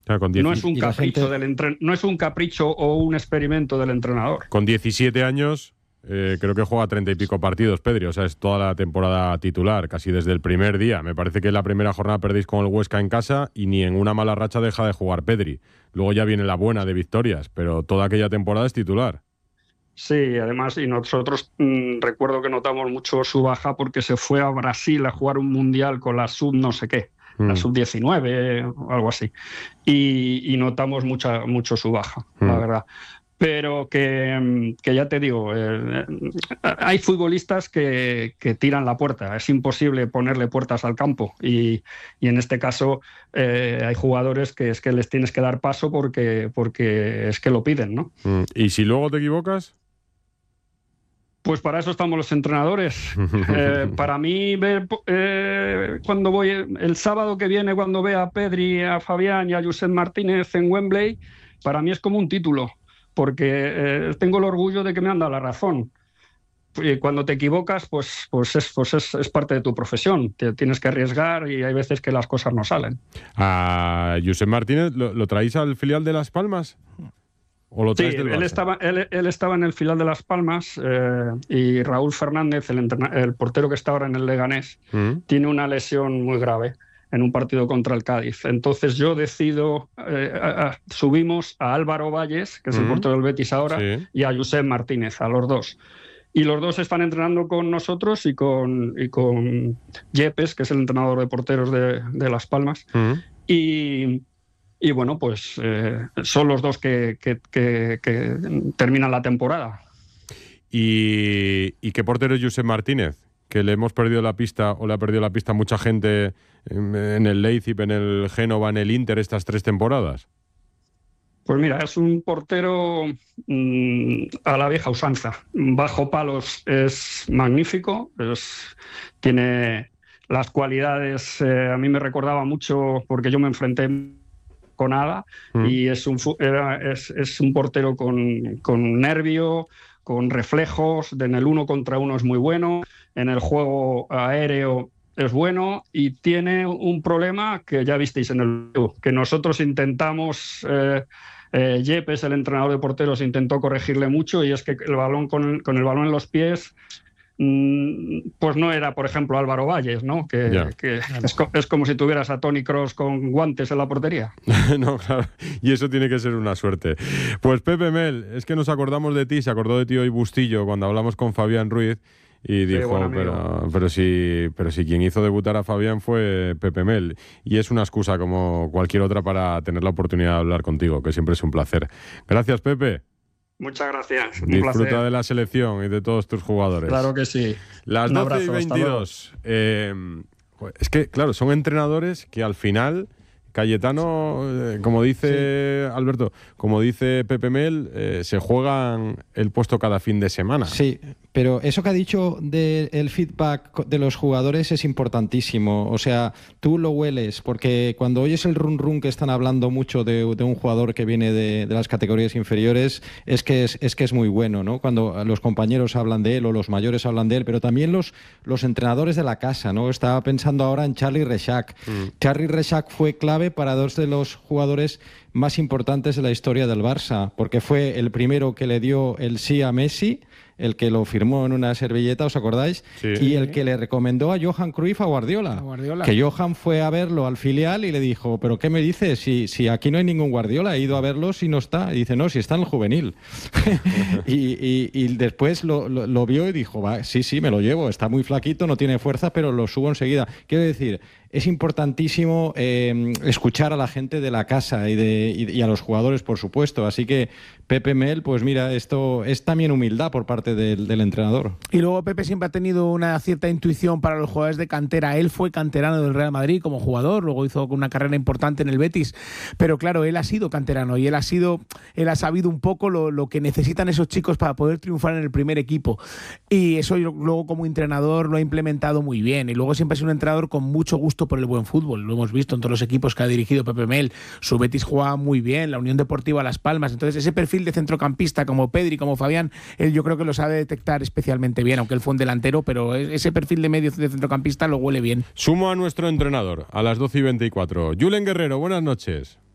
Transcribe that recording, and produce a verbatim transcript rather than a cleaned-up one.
Claro, con diez... No es un capricho gente... del entre... no es un capricho o un experimento del entrenador. Con diecisiete años eh, creo que juega treinta y pico partidos, Pedri. O sea, es toda la temporada titular, casi desde el primer día. Me parece que en la primera jornada perdéis con el Huesca en casa y ni en una mala racha deja de jugar Pedri. Luego ya viene la buena de victorias, pero toda aquella temporada es titular. Sí, además, y nosotros mmm, recuerdo que notamos mucho su baja porque se fue a Brasil a jugar un mundial con la sub no sé qué, mm. la sub diecinueve o algo así, y, y notamos mucha, mucho su baja, mm. la verdad. Pero que, que ya te digo, eh, hay futbolistas que, que tiran la puerta, es imposible ponerle puertas al campo y, y en este caso eh, hay jugadores que es que les tienes que dar paso porque, porque es que lo piden, ¿no? Mm. ¿Y si luego te equivocas? Pues para eso estamos los entrenadores. Eh, para mí, ver, eh, cuando voy el sábado que viene, cuando vea a Pedri, a Fabián y a Josep Martínez en Wembley, para mí es como un título, porque eh, tengo el orgullo de que me han dado la razón. Y cuando te equivocas, pues, pues, es, pues es, es parte de tu profesión. Te tienes que arriesgar y hay veces que las cosas no salen. ¿A Josep Martínez lo, lo traéis al filial de Las Palmas? ¿O lo sí, él estaba, él, él estaba en el filial de Las Palmas eh, y Raúl Fernández, el, el portero que está ahora en el Leganés, ¿Mm? tiene una lesión muy grave en un partido contra el Cádiz. Entonces yo decido, eh, a, a, subimos a Álvaro Valles, que es ¿Mm? el portero del Betis ahora, sí. y a Josep Martínez, a los dos. Y los dos están entrenando con nosotros y con, y con Yepes, que es el entrenador de porteros de, de Las Palmas. ¿Mm? Y... Y bueno, pues eh, son los dos que, que, que, que terminan la temporada. ¿Y, ¿Y qué portero es Josep Martínez? Que le hemos perdido la pista o le ha perdido la pista a mucha gente en, en el Leipzig, en el Génova, en el Inter estas tres temporadas. Pues mira, es un portero mmm, a la vieja usanza. Bajo palos es magnífico, es, tiene las cualidades, eh, a mí me recordaba mucho porque yo me enfrenté con Ada mm. y es un, era, es, es un portero con, con nervio, con reflejos, en el uno contra uno es muy bueno, en el juego aéreo es bueno y tiene un problema que ya visteis en el que nosotros intentamos, eh, eh, Yepes, el entrenador de porteros, intentó corregirle mucho y es que el balón con, con el balón en los pies pues no era, por ejemplo, Álvaro Valles, ¿no? Que, yeah. que es, co- es como si tuvieras a Toni Kroos con guantes en la portería. No, claro, y eso tiene que ser una suerte. Pues Pepe Mel, es que nos acordamos de ti, se acordó de ti hoy Bustillo cuando hablamos con Fabián Ruiz y dijo, sí, bueno, pero, pero, si, pero si quien hizo debutar a Fabián fue Pepe Mel. Y es una excusa como cualquier otra para tener la oportunidad de hablar contigo, que siempre es un placer. Gracias, Pepe. Muchas gracias. Un Disfruta placer. de la selección y de todos tus jugadores. Claro que sí. Las Un doce abrazo, y veintidós. Eh, es que, claro, son entrenadores que al final, Cayetano, eh, como dice sí. Alberto, como dice Pepe Mel, eh, se juegan el puesto cada fin de semana. Sí, pero eso que ha dicho del feedback de los jugadores es importantísimo. O sea, tú lo hueles, porque cuando oyes el run run que están hablando mucho de, de un jugador que viene de, de las categorías inferiores, es que es, es que es muy bueno, ¿no? Cuando los compañeros hablan de él o los mayores hablan de él, pero también los, los entrenadores de la casa, ¿no? Estaba pensando ahora en Charlie Rexach. Mm. Charlie Rexach fue clave para dos de los jugadores más importantes de la historia del Barça, porque fue el primero que le dio el sí a Messi, el que lo firmó en una servilleta, ¿os acordáis? Sí. Y el que le recomendó a Johan Cruyff a Guardiola. A Guardiola. Que Johan fue a verlo al filial y le dijo, ¿pero qué me dices? Si, si aquí no hay ningún Guardiola, he ido a verlo si no está. Y dice, no, si está en el juvenil. y, y, y después lo, lo, lo vio y dijo, va, sí, sí, me lo llevo, está muy flaquito, no tiene fuerza, pero lo subo enseguida. Quiero decir, es importantísimo eh, escuchar a la gente de la casa y, de, y, y a los jugadores, por supuesto. Así que Pepe Mel, pues mira, esto es también humildad por parte del, del entrenador. Y luego Pepe siempre ha tenido una cierta intuición para los jugadores de cantera. Él fue canterano del Real Madrid como jugador, luego hizo una carrera importante en el Betis, pero claro, él ha sido canterano y él ha sido, él ha sabido un poco lo, lo que necesitan esos chicos para poder triunfar en el primer equipo. Y eso luego como entrenador lo ha implementado muy bien. Y luego siempre ha sido un entrenador con mucho gusto por el buen fútbol. Lo hemos visto en todos los equipos que ha dirigido Pepe Mel. Su Betis jugaba muy bien, la Unión Deportiva Las Palmas. Entonces ese perfil de centrocampista como Pedri, como Fabián, él yo creo que lo sabe detectar especialmente bien, aunque él fue un delantero, pero ese perfil de medio de centrocampista lo huele bien. Sumo a nuestro entrenador a las doce y veinticuatro. Julen Guerrero, buenas noches.